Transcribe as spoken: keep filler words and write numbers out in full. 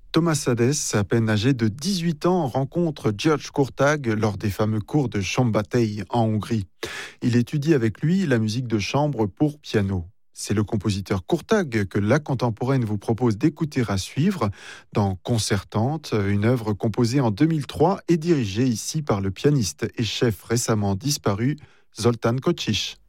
Thomas Hades, à peine âgé de dix-huit ans, rencontre György Kurtág lors des fameux cours de Szombathely en Hongrie. Il étudie avec lui la musique de chambre pour piano. C'est le compositeur Kurtág que La Contemporaine vous propose d'écouter à suivre dans Concertante, une œuvre composée en deux mille trois et dirigée ici par le pianiste et chef récemment disparu Zoltán Kocsis.